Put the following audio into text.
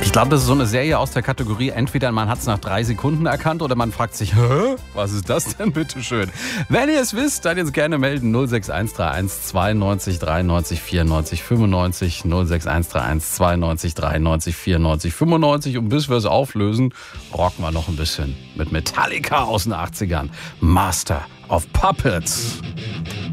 Ich glaube, das ist so eine Serie aus der Kategorie, entweder man hat es nach 3 Sekunden erkannt oder man fragt sich, hä? Was ist das denn, bitteschön? Wenn ihr es wisst, dann jetzt gerne melden. 06131 92 93 94 95 06131 92 93 94 95. Und bis wir es auflösen, rocken wir noch ein bisschen mit Metallica aus den 80ern. Master of Puppets.